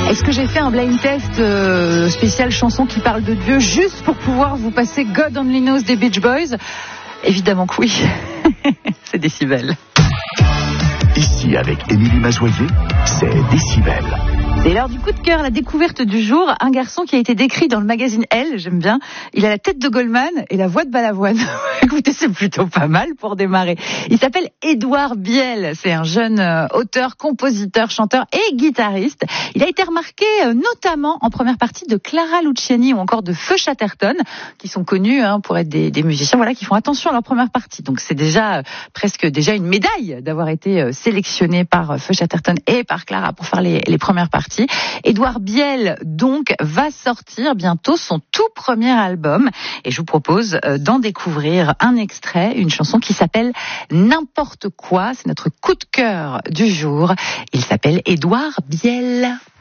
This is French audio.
Est-ce que j'ai fait un blind test spécial chanson qui parle de Dieu juste pour pouvoir vous passer God Only Knows des Beach Boys? Évidemment que oui. C'est Décibel. Ici, avec Émilie Mazoyer, c'est Décibel. C'est l'heure du coup de cœur, la découverte du jour. Un garçon qui a été décrit dans le magazine Elle, j'aime bien. Il a la tête de Goldman et la voix de Balavoine. Écoutez, c'est plutôt pas mal pour démarrer. Il s'appelle Édouard Biel. C'est un jeune auteur, compositeur, chanteur et guitariste. Il a été remarqué notamment en première partie de Clara Luciani ou encore de Feu Chatterton, qui sont connus pour être des musiciens qui font attention à leur première partie. Donc c'est déjà presque une médaille d'avoir été sélectionné par Feu Chatterton et par Clara pour faire les premières parties. Édouard Biel, donc, va sortir bientôt son tout premier album. Et je vous propose d'en découvrir un extrait, une chanson qui s'appelle N'importe quoi. C'est notre coup de cœur du jour. Il s'appelle Édouard Biel.